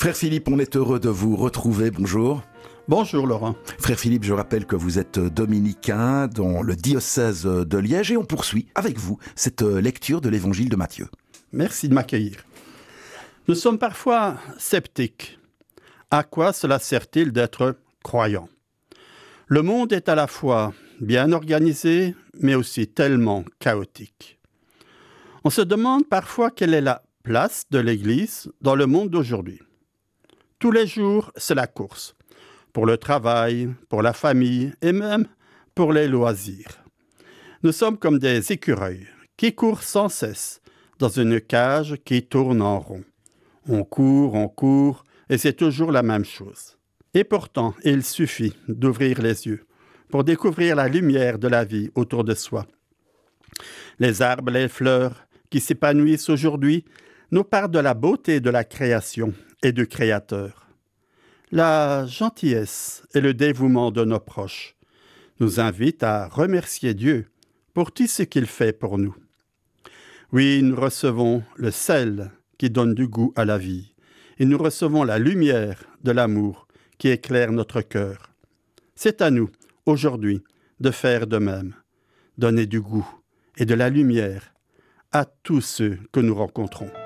Frère Philippe, on est heureux de vous retrouver. Bonjour. Bonjour Laurent. Frère Philippe, je rappelle que vous êtes dominicain dans le diocèse de Liège et on poursuit avec vous cette lecture de l'évangile de Matthieu. Merci de m'accueillir. Nous sommes parfois sceptiques. À quoi cela sert-il d'être croyant ? Le monde est à la fois bien organisé, mais aussi tellement chaotique. On se demande parfois quelle est la place de l'Église dans le monde d'aujourd'hui. Tous les jours, c'est la course. Pour le travail, pour la famille et même pour les loisirs. Nous sommes comme des écureuils qui courent sans cesse dans une cage qui tourne en rond. On court et c'est toujours la même chose. Et pourtant, il suffit d'ouvrir les yeux pour découvrir la lumière de la vie autour de soi. Les arbres, les fleurs qui s'épanouissent aujourd'hui nous parlent de la beauté de la création et du Créateur. La gentillesse et le dévouement de nos proches nous invitent à remercier Dieu pour tout ce qu'il fait pour nous. Oui, nous recevons le sel qui donne du goût à la vie et nous recevons la lumière de l'amour qui éclaire notre cœur. C'est à nous, aujourd'hui, de faire de même, donner du goût et de la lumière à tous ceux que nous rencontrons.